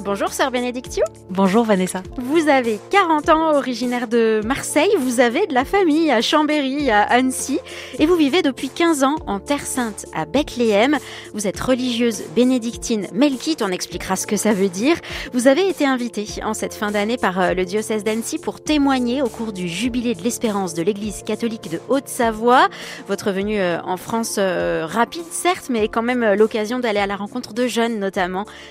Bonjour sœur Bénédictio. Bonjour Vanessa. Vous avez 40 ans, originaire de Marseille, vous avez de la famille à Chambéry, à Annecy, et vous vivez depuis 15 ans en Terre Sainte, à Bethléem. Vous êtes religieuse bénédictine melkite, on expliquera ce que ça veut dire. Vous avez été invitée en cette fin d'année par le diocèse d'Annecy pour témoigner au cours du jubilé de l'espérance de l'Église catholique de Haute-Savoie. Votre venue en France rapide certes, mais quand même l'occasion d'aller à la rencontre de jeunes notamment